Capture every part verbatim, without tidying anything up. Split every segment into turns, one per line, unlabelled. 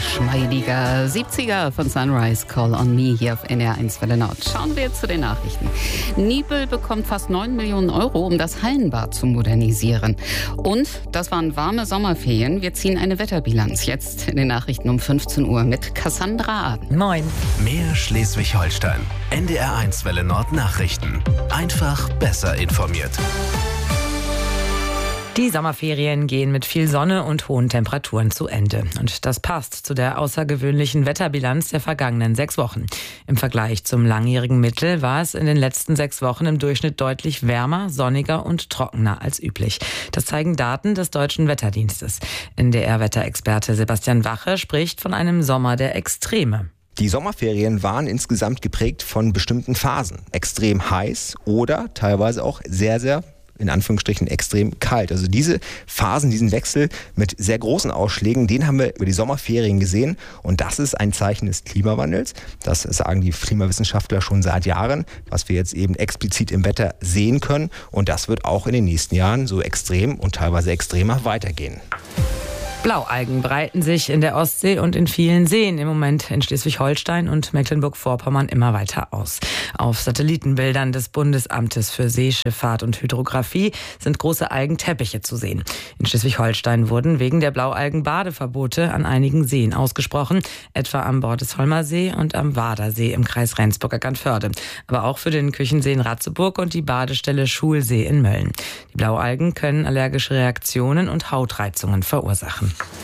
geschmeidiger siebziger von Sunrise, Call on Me hier auf N D R eins Welle Nord. Schauen wir zu den Nachrichten. Nibel bekommt fast neun Millionen Euro, um das Hallenbad zu modernisieren. Und das waren warme Sommerferien. Wir ziehen eine Wetterbilanz. Jetzt in den Nachrichten um fünfzehn Uhr mit Cassandra Aden.
Moin.
Mehr Schleswig-Holstein. N D R eins Welle Nord Nachrichten. Einfach besser informiert.
Die Sommerferien gehen mit viel Sonne und hohen Temperaturen zu Ende. Und das passt zu der außergewöhnlichen Wetterbilanz der vergangenen sechs Wochen. Im Vergleich zum langjährigen Mittel war es in den letzten sechs Wochen im Durchschnitt deutlich wärmer, sonniger und trockener als üblich. Das zeigen Daten des Deutschen Wetterdienstes. N D R-Wetterexperte Sebastian Wache spricht von einem Sommer der Extreme.
Die Sommerferien waren insgesamt geprägt von bestimmten Phasen. Extrem heiß oder teilweise auch sehr, sehr in Anführungsstrichen extrem kalt. Also diese Phasen, diesen Wechsel mit sehr großen Ausschlägen, den haben wir über die Sommerferien gesehen. Und das ist ein Zeichen des Klimawandels. Das sagen die Klimawissenschaftler schon seit Jahren, was wir jetzt eben explizit im Wetter sehen können. Und das wird auch in den nächsten Jahren so extrem und teilweise extremer weitergehen.
Blaualgen breiten sich in der Ostsee und in vielen Seen im Moment in Schleswig-Holstein und Mecklenburg-Vorpommern immer weiter aus. Auf Satellitenbildern des Bundesamtes für Seeschifffahrt und Hydrographie sind große Algenteppiche zu sehen. In Schleswig-Holstein wurden wegen der Blaualgen Badeverbote an einigen Seen ausgesprochen, etwa am Bordesholmer See und am Wadersee im Kreis Rendsburg-Eckernförde, aber auch für den Küchensee in Ratzeburg und die Badestelle Schulsee in Mölln. Die Blaualgen können allergische Reaktionen und Hautreizungen verursachen.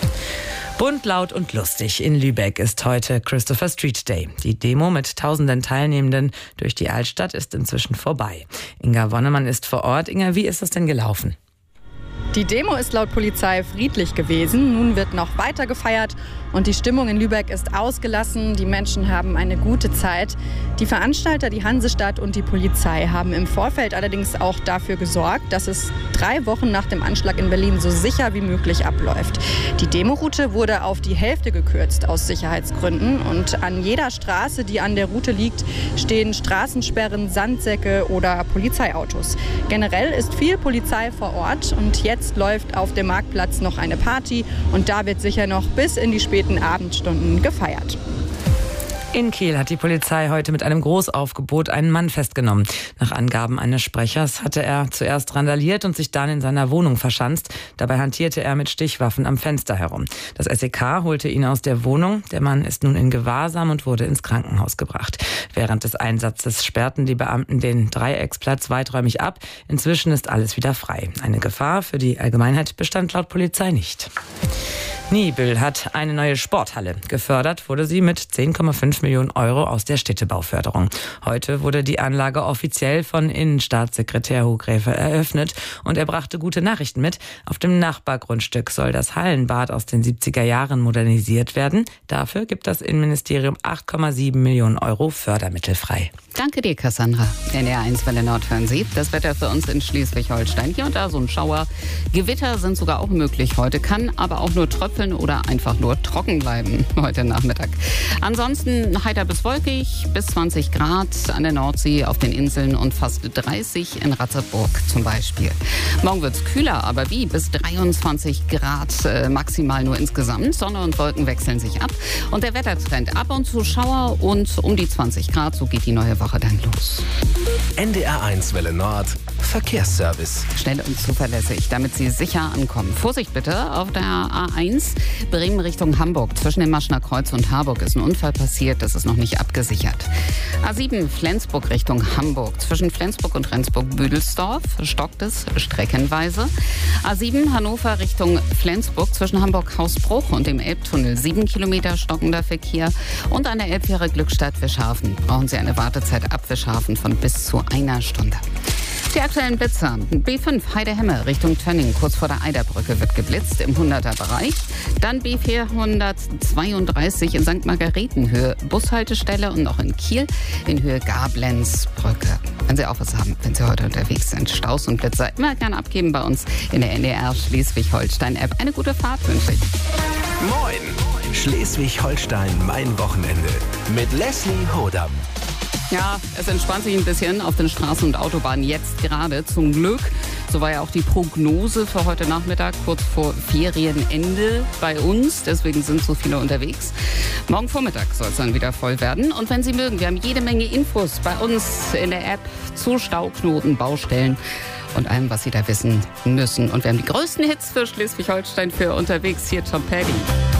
Bunt, laut und lustig. In Lübeck ist heute Christopher Street Day. Die Demo mit tausenden Teilnehmenden durch die Altstadt ist inzwischen vorbei. Inga Wonnemann ist vor Ort. Inga, wie ist das denn gelaufen?
Die Demo ist laut Polizei friedlich gewesen. Nun wird noch weiter gefeiert und die Stimmung in Lübeck ist ausgelassen. Die Menschen haben eine gute Zeit. Die Veranstalter, die Hansestadt und die Polizei haben im Vorfeld allerdings auch dafür gesorgt, dass es drei Wochen nach dem Anschlag in Berlin so sicher wie möglich abläuft. Die Demoroute wurde auf die Hälfte gekürzt aus Sicherheitsgründen und an jeder Straße, die an der Route liegt, stehen Straßensperren, Sandsäcke oder Polizeiautos. Generell ist viel Polizei vor Ort und jetzt läuft auf dem Marktplatz noch eine Party und da wird sicher noch bis in die späten Abendstunden gefeiert.
In Kehl hat die Polizei heute mit einem Großaufgebot einen Mann festgenommen. Nach Angaben eines Sprechers hatte er zuerst randaliert und sich dann in seiner Wohnung verschanzt. Dabei hantierte er mit Stichwaffen am Fenster herum. Das S E K holte ihn aus der Wohnung. Der Mann ist nun in Gewahrsam und wurde ins Krankenhaus gebracht. Während des Einsatzes sperrten die Beamten den Dreiecksplatz weiträumig ab. Inzwischen ist alles wieder frei. Eine Gefahr für die Allgemeinheit bestand laut Polizei nicht. Nibel hat eine neue Sporthalle. Gefördert wurde sie mit zehn Komma fünf Millionen Euro aus der Städtebauförderung. Heute wurde die Anlage offiziell von Innenstaatssekretär Hugräfe eröffnet und er brachte gute Nachrichten mit. Auf dem Nachbargrundstück soll das Hallenbad aus den siebziger Jahren modernisiert werden. Dafür gibt das Innenministerium acht Komma sieben Millionen Euro Fördermittel frei. Danke dir, Cassandra.
N D R eins Welle Nord hören Sie. Das Wetter für uns in Schleswig-Holstein. Hier und da so ein Schauer. Gewitter sind sogar auch möglich heute, kann aber auch nur tröpfeln oder einfach nur trocken bleiben heute Nachmittag. Ansonsten heiter bis wolkig, bis zwanzig Grad an der Nordsee, auf den Inseln und fast dreißig in Ratzeburg zum Beispiel. Morgen wird es kühler, aber wie? Bis dreiundzwanzig Grad äh, maximal nur insgesamt. Sonne und Wolken wechseln sich ab und der Wettertrend ab und zu Schauer und um die zwanzig Grad, so geht die neue Woche dann los.
N D R eins Welle Nord Verkehrsservice.
Schnell und zuverlässig, damit Sie sicher ankommen. Vorsicht bitte, auf der A eins Bremen Richtung Hamburg. Zwischen dem Maschner Kreuz und Harburg ist ein Unfall passiert, das ist noch nicht abgesichert. A sieben Flensburg Richtung Hamburg. Zwischen Flensburg und Rendsburg-Büdelsdorf stockt es streckenweise. A sieben Hannover Richtung Flensburg. Zwischen Hamburg-Hausbruch und dem Elbtunnel sieben Kilometer stockender Verkehr. Und an der Elbfähre Glückstadt-Wischhafen brauchen Sie eine Wartezeit ab Wischhafen von bis zu einer Stunde. Die aktuellen Blitzer. B fünf Heidehemme Richtung Tönning, kurz vor der Eiderbrücke wird geblitzt im hunderter-Bereich. Dann B vierhundertzweiunddreißig in Sankt Margaretenhöhe, Bushaltestelle und noch in Kiel in Höhe Gablenzbrücke. Wenn Sie auch was haben, wenn Sie heute unterwegs sind, Staus und Blitzer immer gerne abgeben bei uns in der N D R Schleswig-Holstein-App. Eine gute Fahrt wünsche ich.
Moin! Schleswig-Holstein, mein Wochenende mit Leslie Hodam.
Ja, es entspannt sich ein bisschen auf den Straßen und Autobahnen jetzt gerade zum Glück. So war ja auch die Prognose für heute Nachmittag, kurz vor Ferienende bei uns. Deswegen sind so viele unterwegs. Morgen Vormittag soll es dann wieder voll werden. Und wenn Sie mögen, wir haben jede Menge Infos bei uns in der App zu Stauknoten, Baustellen und allem, was Sie da wissen müssen. Und wir haben die größten Hits für Schleswig-Holstein für unterwegs. Hier Tom Petty.